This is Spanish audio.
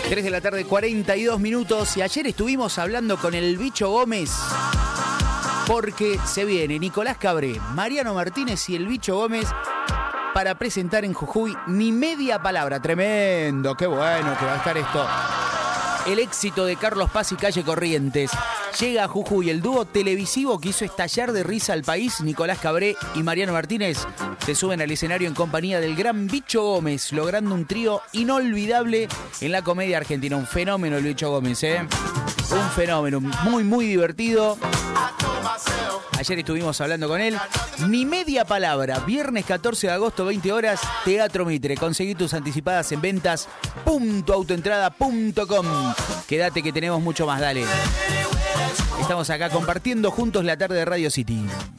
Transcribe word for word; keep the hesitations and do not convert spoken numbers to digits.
tres de la tarde, cuarenta y dos minutos. Y ayer estuvimos hablando con el Bicho Gómez porque se viene Nicolás Cabré, Mariano Martínez y el Bicho Gómez para presentar en Jujuy Ni Media Palabra. Tremendo, qué bueno que va a estar esto. El éxito de Carlos Paz y Calle Corrientes. Llega a Jujuy el dúo televisivo que hizo estallar de risa al país. Nicolás Cabré y Mariano Martínez se suben al escenario en compañía del gran Bicho Gómez, logrando un trío inolvidable en la comedia argentina. Un fenómeno el Bicho Gómez, ¿eh? Un fenómeno, muy, muy divertido. Ayer estuvimos hablando con él. Ni Media Palabra, viernes catorce de agosto, veinte horas, Teatro Mitre. Conseguí tus anticipadas en ventas punto autoentrada punto com. Quédate que tenemos mucho más, dale. Estamos acá compartiendo juntos la tarde de Radio City.